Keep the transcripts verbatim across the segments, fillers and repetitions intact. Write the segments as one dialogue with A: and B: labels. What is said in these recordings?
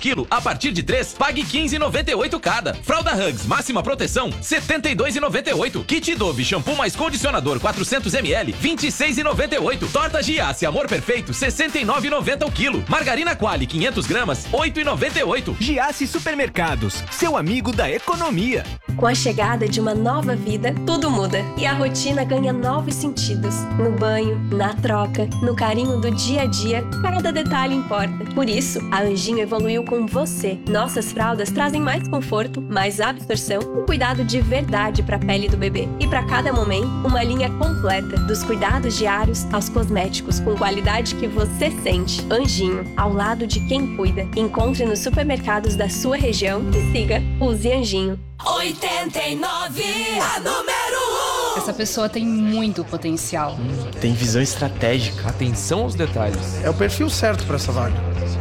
A: quilo a partir de três, pague quinze reais e noventa e oito cada. Fralda Hugs máxima proteção setenta e dois reais e noventa e oito. Kit Dove shampoo mais condicionador quatrocentos mililitros vinte e seis reais e noventa e oito. Torta Giasse Amor Perfeito sessenta e nove reais e noventa centavos o quilo. Margarina Qualy quinhentas gramas oito reais e noventa e oito.
B: Giasse Supermercados, seu amigo da economia.
C: Com a chegada de uma nova vida, tudo muda e a rotina ganha novos sentidos. No banho, na troca, no carinho do dia a dia, cada detalhe importa. Por isso, a Anjinho evoluiu com você. Nossas fraldas trazem mais conforto, mais absorção e cuidado de verdade para a pele do bebê. E para cada momento, uma linha completa, dos cuidados diários aos cosméticos, com qualidade que você sente. Anjinho, ao lado de quem cuida. Encontre nos supermercados da sua região e siga Use Anjinho.
D: oitenta e nove, a número um.
E: Essa pessoa tem muito potencial.
F: Tem visão estratégica.
G: Atenção aos detalhes.
H: É o perfil certo para essa vaga.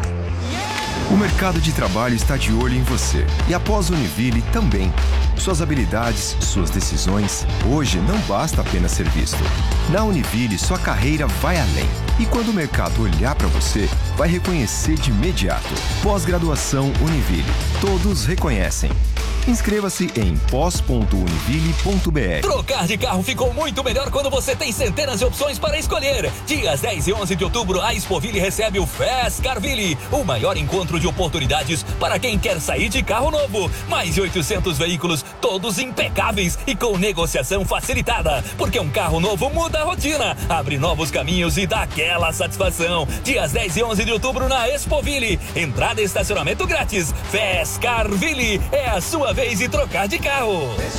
I: O mercado de trabalho está de olho em você. E após Univille também. Suas habilidades, suas decisões, hoje não basta apenas ser visto. Na Univille, sua carreira vai além. E quando o mercado olhar para você, vai reconhecer de imediato. Pós-graduação Univille. Todos reconhecem. Inscreva-se em pós ponto univille ponto br.
J: Trocar de carro ficou muito melhor quando você tem centenas de opções para escolher. Dias dez e onze de outubro, a Expoville recebe o Fast Carville, o maior encontro de oportunidades para quem quer sair de carro novo. Mais de oitocentos veículos, todos impecáveis e com negociação facilitada. Porque um carro novo muda a rotina, abre novos caminhos e dá aquela satisfação. Dias dez e onze de outubro na Expoville. Entrada e estacionamento grátis. Fast Carville é a sua vez de trocar de carro.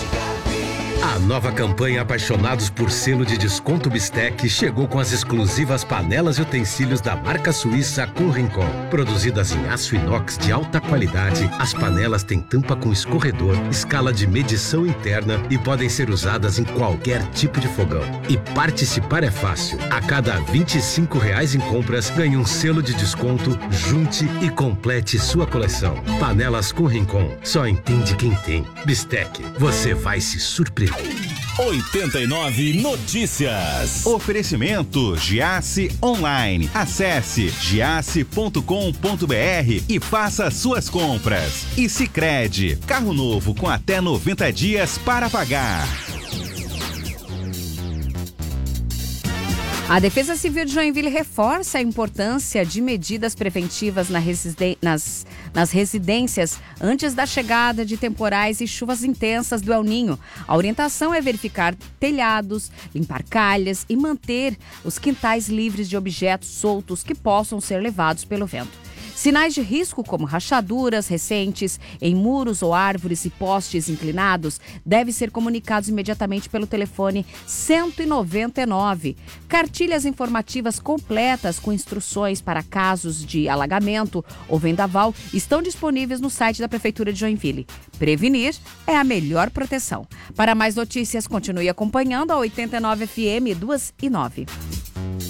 K: A nova campanha Apaixonados por Selo de Desconto Bistec chegou com as exclusivas panelas e utensílios da marca suíça Rincon. Produzidas em aço inox de alta qualidade, as panelas têm tampa com escorredor, escala de medição interna e podem ser usadas em qualquer tipo de fogão. E participar é fácil. A cada vinte e cinco reais em compras, ganhe um selo de desconto, junte e complete sua coleção. Panelas Rincon. Só entende quem tem. Bistec. Você vai se surpreender.
L: oitenta e nove Notícias. Oferecimento Giasse Online. Acesse giasse ponto com ponto br e faça suas compras. E Sicredi, carro novo com até noventa dias para pagar.
M: A Defesa Civil de Joinville reforça a importância de medidas preventivas na residen- nas, nas residências antes da chegada de temporais e chuvas intensas do El Ninho. A orientação é verificar telhados, limpar calhas e manter os quintais livres de objetos soltos que possam ser levados pelo vento. Sinais de risco, como rachaduras recentes em muros ou árvores e postes inclinados, devem ser comunicados imediatamente pelo telefone cento e noventa e nove. Cartilhas informativas completas com instruções para casos de alagamento ou vendaval estão disponíveis no site da Prefeitura de Joinville. Prevenir é a melhor proteção. Para mais notícias, continue acompanhando a oitenta e nove F M duas e nove.